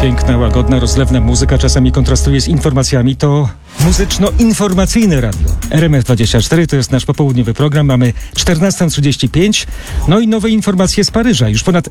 Piękna, łagodna, rozlewna muzyka czasami kontrastuje z informacjami. To muzyczno-informacyjne radio. RMF24 to jest nasz popołudniowy program. Mamy 14:35. No i nowe informacje z Paryża. Już ponad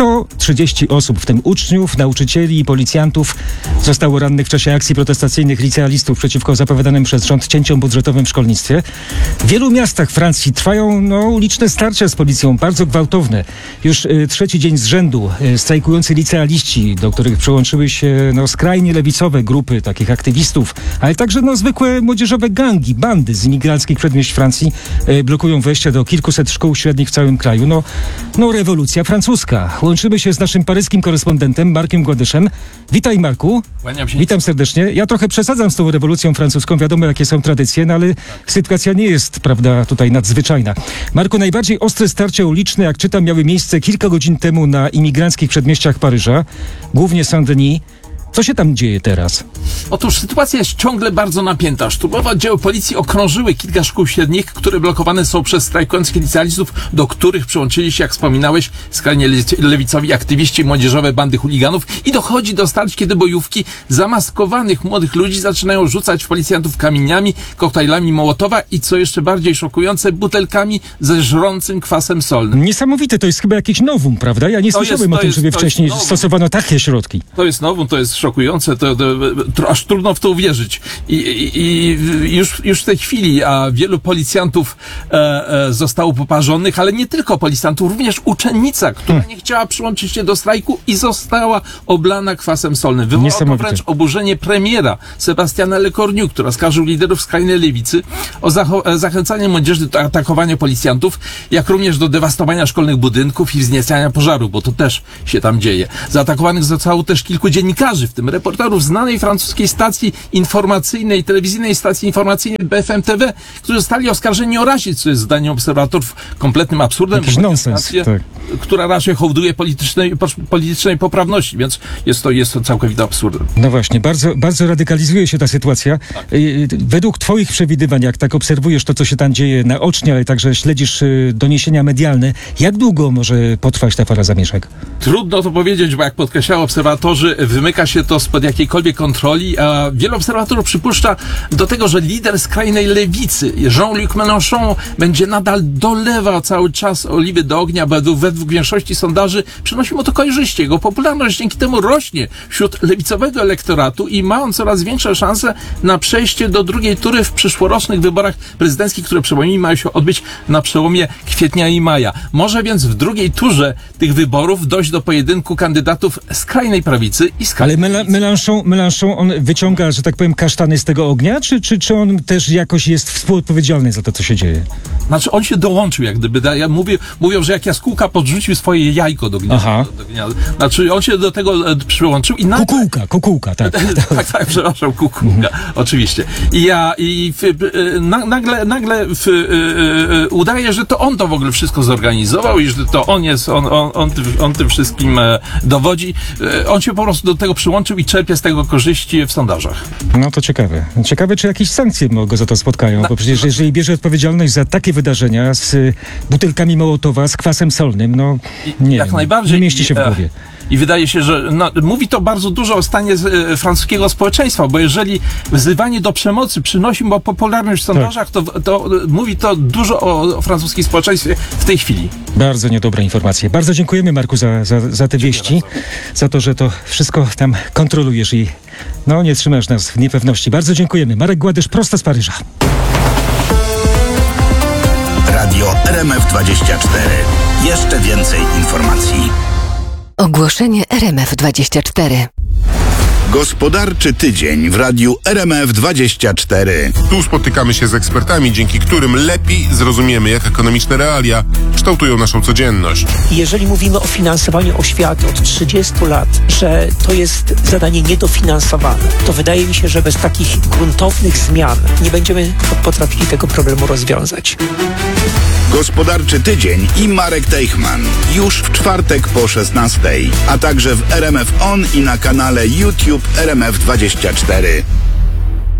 130 osób, w tym uczniów, nauczycieli i policjantów, zostało rannych w czasie akcji protestacyjnych licealistów przeciwko zapowiadanym przez rząd cięciom budżetowym w szkolnictwie. W wielu miastach Francji trwają uliczne starcia z policją, bardzo gwałtowne. Już trzeci dzień z rzędu strajkujący licealiści, do których przyłączyły się skrajnie lewicowe grupy takich aktywistów, ale także zwykłe młodzieżowe gangi, bandy z imigranckich przedmieść Francji blokują wejście do kilkuset szkół średnich w całym kraju. Rewolucja francuska. Łączymy się z naszym paryskim korespondentem Markiem Gładyszem. Witaj, Marku. Kłaniam się. Witam serdecznie. Ja trochę przesadzam z tą rewolucją francuską. Wiadomo, jakie są tradycje, ale sytuacja nie jest, tutaj nadzwyczajna. Marku, najbardziej ostre starcia uliczne, jak czytam, miały miejsce kilka godzin temu na imigranckich przedmieściach Paryża, głównie Saint-Denis. Co się tam dzieje teraz? Otóż sytuacja jest ciągle bardzo napięta. Szturmowe oddziały policji okrążyły kilka szkół średnich, które blokowane są przez strajkujących licealistów, do których przyłączyli się, jak wspominałeś, skrajnie lewicowi aktywiści, młodzieżowe bandy chuliganów, i dochodzi do starć, kiedy bojówki zamaskowanych młodych ludzi zaczynają rzucać w policjantów kamieniami, koktajlami Mołotowa i, co jeszcze bardziej szokujące, butelkami ze żrącym kwasem solnym. Niesamowite, to jest chyba jakieś nowum, prawda? Ja nie słyszałem o tym, żeby wcześniej stosowano takie środki. To jest nowum, to jest szokujące, to aż trudno w to uwierzyć. I już w tej chwili wielu policjantów zostało poparzonych, ale nie tylko policjantów, również uczennica, która nie chciała przyłączyć się do strajku i została oblana kwasem solnym. Wywołało to wręcz oburzenie premiera Sebastiana Lecornu, który oskarżył liderów skrajnej lewicy o zachęcanie młodzieży do atakowania policjantów, jak również do dewastowania szkolnych budynków i wzniecania pożarów, bo to też się tam dzieje. Zaatakowanych zostało też kilku dziennikarzy, w tym reporterów znanej francuskiej stacji informacyjnej, telewizyjnej stacji informacyjnej BFM TV, którzy zostali oskarżeni o rasizm, co jest zdaniem obserwatorów kompletnym absurdem. Jakiś nonsens, tak. Która raczej hołduje politycznej poprawności, więc jest to całkowitym absurdem. No właśnie, bardzo, bardzo radykalizuje się ta sytuacja. Tak. Według twoich przewidywań, jak tak obserwujesz to, co się tam dzieje naocznie, ale także śledzisz doniesienia medialne, jak długo może potrwać ta fala zamieszek? Trudno to powiedzieć, bo jak podkreślają obserwatorzy, wymyka się to spod jakiejkolwiek kontroli, a wielu obserwatorów przypuszcza do tego, że lider skrajnej lewicy, Jean-Luc Mélenchon, będzie nadal dolewał cały czas oliwy do ognia, bo według większości sondaży przynosi mu to korzyści. Jego popularność dzięki temu rośnie wśród lewicowego elektoratu i ma on coraz większe szanse na przejście do drugiej tury w przyszłorocznych wyborach prezydenckich, które, przypomnijmy, mają się odbyć na przełomie kwietnia i maja. Może więc w drugiej turze tych wyborów dojść do pojedynku kandydatów skrajnej prawicy i skrajnej lewicy. Mélenchon, on wyciąga, że tak powiem, kasztany z tego ognia, czy on też jakoś jest współodpowiedzialny za to, co się dzieje? Znaczy, on się dołączył, jak gdyby. Mówią, że jak jaskółka podrzucił swoje jajko do gniazda. Znaczy, on się do tego przyłączył i Kukułka, tak. tak, przepraszam, kukułka, oczywiście. Nagle udaje, że to on to w ogóle wszystko zorganizował i że to on tym wszystkim dowodzi. On się po prostu do tego przyłączył i czerpie z tego korzyści w sondażach. No to ciekawe. Ciekawe, czy jakieś sankcje go za to spotkają, bo przecież jeżeli bierze odpowiedzialność za takie wydarzenia z butelkami Mołotowa, z kwasem solnym, najbardziej nie mieści się w głowie. I wydaje się, że mówi to bardzo dużo o stanie francuskiego społeczeństwa, bo jeżeli wzywanie do przemocy przynosi mu popularność w sondażach, to mówi to dużo o francuskim społeczeństwie w tej chwili. Bardzo niedobre informacje. Bardzo dziękujemy, Marku, za te wieści, bardzo. Za to, że to wszystko tam kontrolujesz i nie trzymasz nas w niepewności. Bardzo dziękujemy. Marek Gładysz, prosto z Paryża. Radio RMF24. Jeszcze więcej informacji. Ogłoszenie RMF24. Gospodarczy tydzień w radiu RMF24. Tu spotykamy się z ekspertami, dzięki którym lepiej zrozumiemy, jak ekonomiczne realia kształtują naszą codzienność. Jeżeli mówimy o finansowaniu oświaty od 30 lat, że to jest zadanie niedofinansowane, to wydaje mi się, że bez takich gruntownych zmian nie będziemy potrafili tego problemu rozwiązać. Gospodarczy tydzień i Marek Teichmann. Już w czwartek po 16:00, a także w RMF On i na kanale YouTube RMF24.